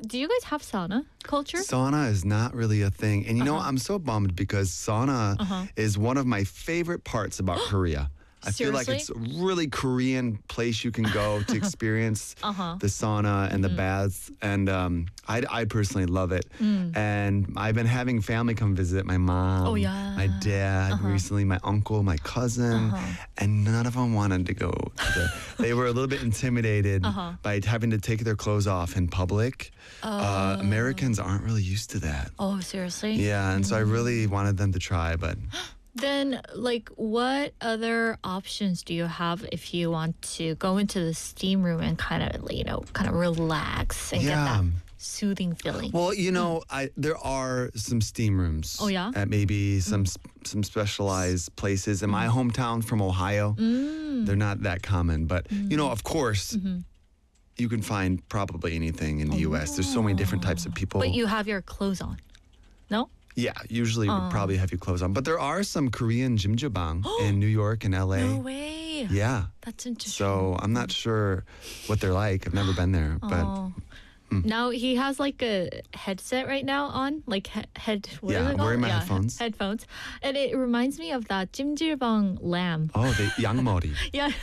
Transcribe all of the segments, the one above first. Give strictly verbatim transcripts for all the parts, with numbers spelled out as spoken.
do you guys have sauna culture? Sauna is not really a thing. And you know, Uh-huh. I'm so bummed because sauna Uh-huh. is one of my favorite parts about Korea. I feel like it's Seriously? a really Korean place you can go to experience Uh-huh. the sauna and the baths. And um, I, I personally love it. And I've been having family come visit my mom, Mm. Oh, yeah. my dad, recently my uncle, my cousin, Uh-huh. and none of them wanted to go. To the, they were a little bit intimidated Uh-huh. by having to take their clothes off in public. Uh, Americans aren't really used to that. Oh, seriously? Yeah, and so I really wanted them to try, but Then, like, what other options do you have if you want to go into the steam room and kind of, you know, kind of relax and get Yeah. that soothing feeling? well, you know, I there are some steam rooms. Oh, yeah? At maybe some s- some specialized places in my hometown from Ohio. Mm. They're not that common, but you know, of course, Mm-hmm. you can find probably anything in the U S. There's so many different types of people. But you have your clothes on. No? yeah, usually Oh. would probably have your clothes on, but there are some Korean jimjibang in New York and L A. No way. Yeah. That's interesting. So I'm not sure what they're like. I've never been there, but Oh. Now he has like a headset right now on, like he- head. What Yeah, is it I'm wearing called? my Yeah, headphones. Headphones, and it reminds me of that Jimjilbang lamb. oh, the yangmori. Yeah.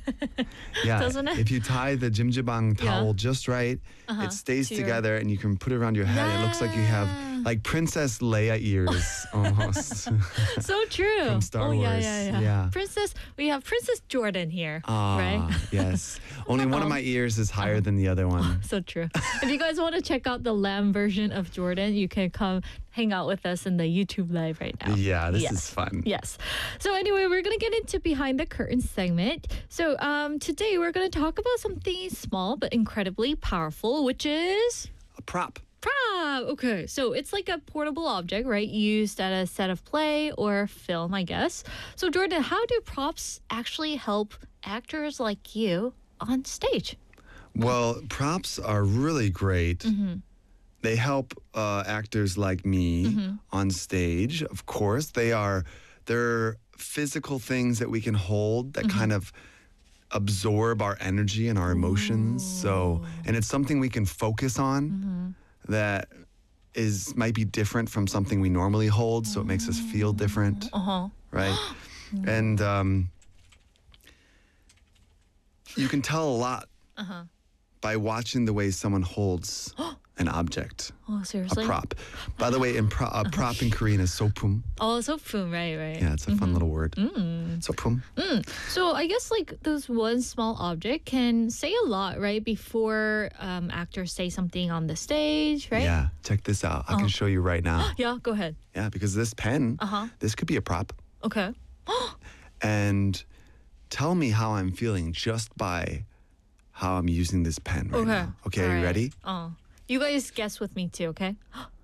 Yeah. Doesn't it? If you tie the jimjibang towel just right, Uh-huh. it stays To your- together and you can put it around your head. It looks like you have Yeah. like Princess Leia ears almost. So true. From Star oh, Yeah, Wars. yeah, yeah, Yeah. Princess, we have Princess Jordan here, Ah, right? yes. Only one of my ears is higher than the other one. So true. If you guys want to check out the lamb version of Jordan, you can come hang out with us in the YouTube live right now. Yeah, this Yes. is fun. Yes. So anyway, we're gonna get into behind the curtain segment. So um, today we're gonna talk about something small but incredibly powerful, which is A prop. prop. Okay, so it's like a portable object, right? Used at a set of play or film, I guess. So Jordan, how do props actually help actors like you on stage? Well, props are really great. Mm-hmm. They help uh, actors like me Mm-hmm. on stage. Of course, they are they're physical things that we can hold that Mm-hmm. kind of absorb our energy and our emotions. So, and it's something we can focus on Mm-hmm. that is might be different from something we normally hold. So it makes us feel different, Uh huh. right? And um, you can tell a lot Uh-huh. by watching the way someone holds an object, Oh, a seriously? prop. By the way, in pro- a prop in Korean is sopum. Oh, so fun, right, right. Yeah, it's a fun little word. Mm. Sopum. So I guess like this one small object can say a lot, right? Before um, actors say something on the stage, right? Yeah, check this out. I can show you right now. Yeah, go ahead. Yeah, because this pen, Uh-huh. this could be a prop. Okay. And tell me how I'm feeling just by how I'm using this pen right Okay. now. Okay, are you Alright. ready? Oh. You guys guess with me too, okay?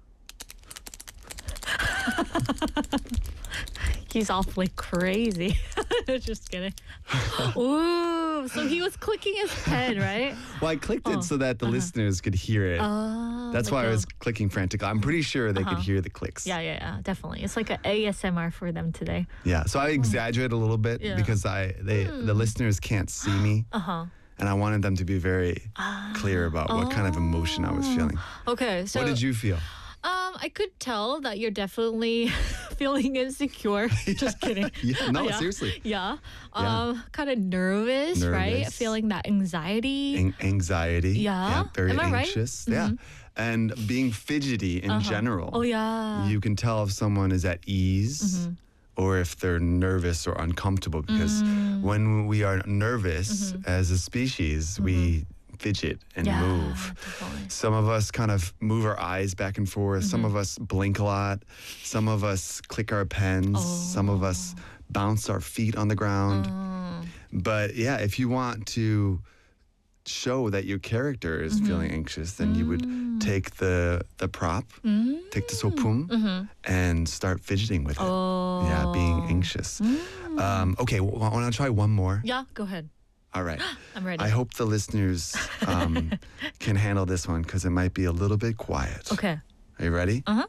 He's awfully crazy. Just kidding. Ooh, so he was clicking his pen, right? Well, I clicked it so that the listeners could hear it. Oh, That's like why I a- was clicking frantically. I'm pretty sure they could hear the clicks. Yeah, yeah, yeah, definitely. It's like a A S M R for them today. Yeah, so I exaggerate a little bit Yeah. because I they the listeners can't see me, Uh huh. and I wanted them to be very clear about what kind of emotion I was feeling. Okay, so What did you feel? Um, I could tell that you're definitely feeling insecure. Just kidding. Yeah, no, seriously. Yeah. Um, kind of nervous, right? Nervous. Feeling that anxiety. An- anxiety. Yeah. very Am I right? anxious. Yeah, and being fidgety in general. Oh yeah. You can tell if someone is at ease. Mm-hmm. Or if they're nervous or uncomfortable, because Mm. when we are nervous as a species, we fidget and Mm-hmm. yeah. move. Definitely. Some of us kind of move our eyes back and forth. Some Mm-hmm. of us blink a lot. Some of us click our pens. Some of us bounce our feet on the ground. Mm. But yeah, if you want to show that your character is Mm-hmm. feeling anxious, then you would take the the prop, take the sopum, and start fidgeting with it. Mm-hmm. Oh. Mm. Yeah, being anxious. Um, okay, well, I want to try one more. Yeah, go ahead. All right. I'm ready. I hope the listeners um, can handle this one because it might be a little bit quiet. Okay. Are you ready? Uh huh.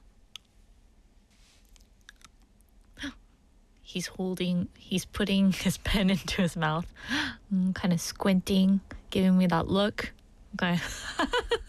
He's holding, he's putting his pen into his mouth, mm, kind of squinting, giving me that look. Okay.